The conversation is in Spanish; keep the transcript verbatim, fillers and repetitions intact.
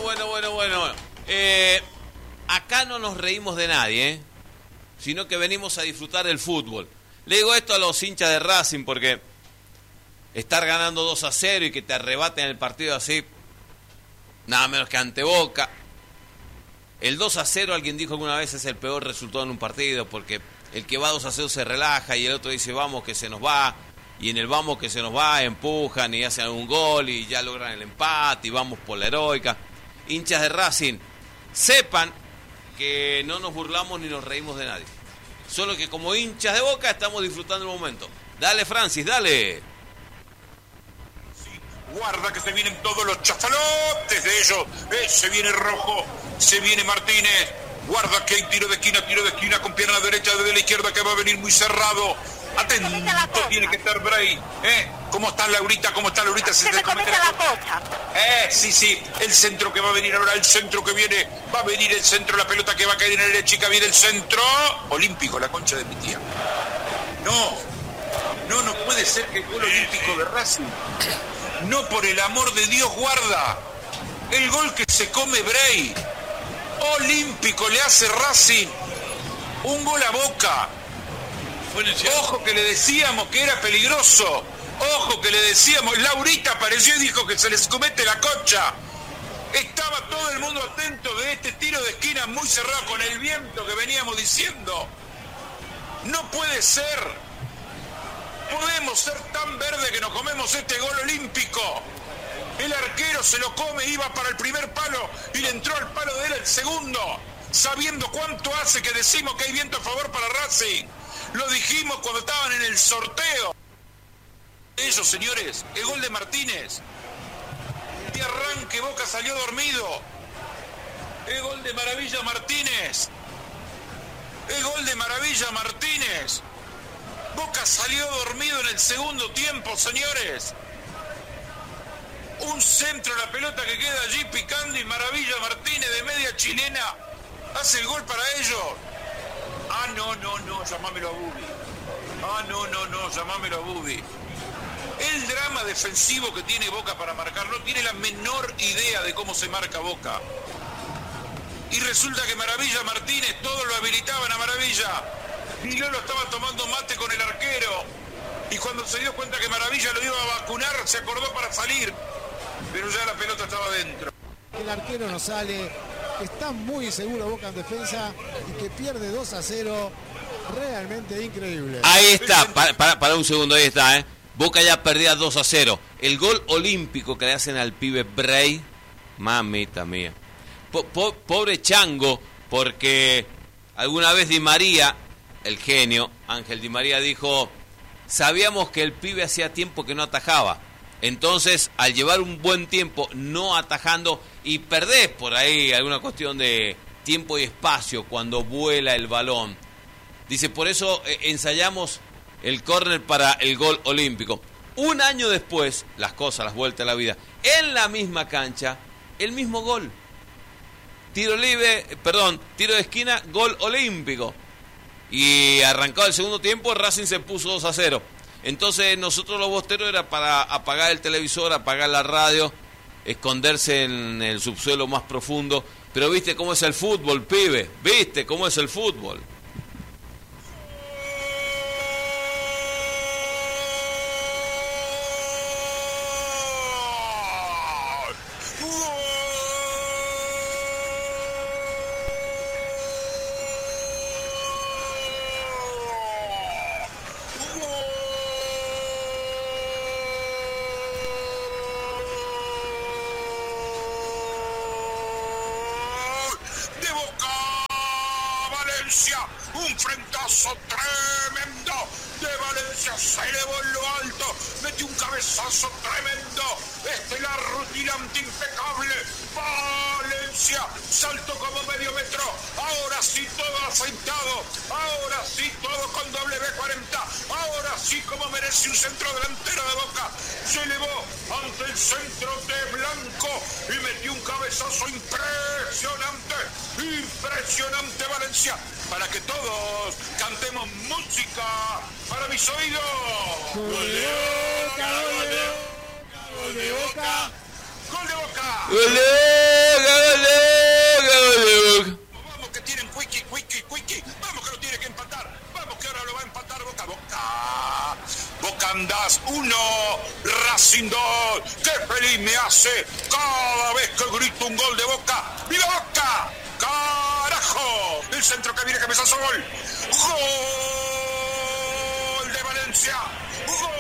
bueno, bueno, bueno, bueno. Eh, acá no nos reímos de nadie, ¿eh? Sino que venimos a disfrutar del fútbol. Le digo esto a los hinchas de Racing porque estar ganando dos a cero y que te arrebaten el partido así, nada menos que ante Boca. El dos a cero, alguien dijo alguna vez, es el peor resultado en un partido porque el que va dos a cero se relaja y el otro dice vamos que se nos va, y en el vamos que se nos va empujan y hacen algún gol y ya logran el empate y vamos por la heroica. Hinchas de Racing, sepan que no nos burlamos ni nos reímos de nadie, solo que como hinchas de Boca estamos disfrutando el momento. Dale, Francis, dale. Guarda que se vienen todos los chafalotes de ellos. Eh, se viene Rojo, se viene Martínez. Guarda que hay tiro de esquina, tiro de esquina con pierna derecha desde la izquierda que va a venir muy cerrado. Atento, tiene que estar Bray. ¿Eh? ¿Cómo está Laurita? ¿Cómo está Laurita? Se, se me comete la cocha. Eh, sí, sí. El centro que va a venir ahora, el centro que viene. Va a venir el centro, la pelota que va a caer en el área chica. Viene el centro. Olímpico, la concha de mi tía. No, no, no puede ser que el gol olímpico de Racing. No, por el amor de Dios, guarda. El gol que se come Bray. Olímpico le hace Racing. Un gol a Boca. Ojo que le decíamos que era peligroso. Ojo que le decíamos. Laurita apareció y dijo que se les comete la concha. Estaba todo el mundo atento de este tiro de esquina muy cerrado con el viento que veníamos diciendo. No puede ser. Podemos ser tan verde que nos comemos este gol olímpico. El arquero se lo come, iba para el primer palo y le entró al palo de él el segundo, sabiendo cuánto hace que decimos que hay viento a favor para Racing. Lo dijimos cuando estaban en el sorteo. Ellos, señores, el gol de Martínez. De arranque Boca salió dormido. El gol de Maravilla Martínez. El gol de Maravilla Martínez. Boca salió dormido en el segundo tiempo, señores. Un centro, la pelota que queda allí picando y Maravilla Martínez de media chilena hace el gol para ellos. Ah, no, no, no, llamámelo a Bubi. Ah, no, no, no, llamámelo a Bubi. El drama defensivo que tiene Boca para marcar, no tiene la menor idea de cómo se marca Boca. Y resulta que Maravilla Martínez, todos lo habilitaban a Maravilla. Y no lo estaba tomando mate con el arquero. Y cuando se dio cuenta que Maravilla lo iba a vacunar, se acordó para salir. Pero ya la pelota estaba dentro. El arquero no sale. Está muy seguro Boca en defensa y que pierde dos a cero. Realmente increíble. Ahí está, para, para, para un segundo, ahí está, ¿eh? Boca ya perdía dos a cero. El gol olímpico que le hacen al pibe Bray, mamita mía. Po, po, pobre Chango, porque alguna vez Di María, el genio, Ángel Di María, dijo, sabíamos que el pibe hacía tiempo que no atajaba. Entonces, al llevar un buen tiempo no atajando y perdés por ahí alguna cuestión de tiempo y espacio cuando vuela el balón. Dice, por eso eh, ensayamos el córner para el gol olímpico. Un año después, las cosas, las vueltas de la vida, en la misma cancha, el mismo gol. Tiro libre, perdón, tiro de esquina, gol olímpico. Y arrancado el segundo tiempo, Racing se puso dos a cero. Entonces nosotros los bosteros era para apagar el televisor, apagar la radio, esconderse en el subsuelo más profundo. Pero viste cómo es el fútbol, pibe, viste cómo es el fútbol. Un frentazo tremendo de Valencia, se elevó en lo alto, metió un cabezazo tremendo, estelar, rutilante, impecable. Valencia saltó como medio metro, ahora sí todo aceitado, ahora sí todo con doble B cuarenta, ahora sí como merece un centro delantero de Boca, se elevó ante el centro de Blanco y metió un cabezazo impresionante, impresionante Valencia, para que todos cantemos música para mis oídos. Gol de Boca, gol de Boca, gol de Boca, ¡Gol de Boca! Boca andás uno, Racing dos. ¡Qué feliz me hace cada vez que grito un gol de Boca! ¡Viva Boca! ¡Carajo! El centro que viene, cabezazo, gol. ¡Gol de Valencia! ¡Gol!